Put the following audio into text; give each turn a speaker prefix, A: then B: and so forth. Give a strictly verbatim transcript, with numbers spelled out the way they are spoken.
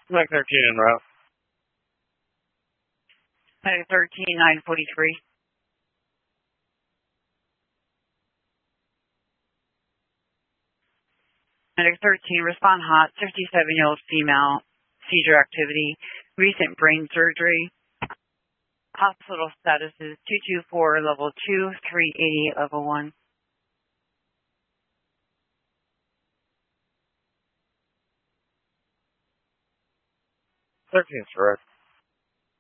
A: Like thirteen en route.
B: Medic thirteen, nine forty-three. Medic thirteen, respond hot, fifty-seven-year-old female, seizure activity, recent brain surgery. Hospital status is two two four, level two, three eighty, level one.
A: thirteen's correct.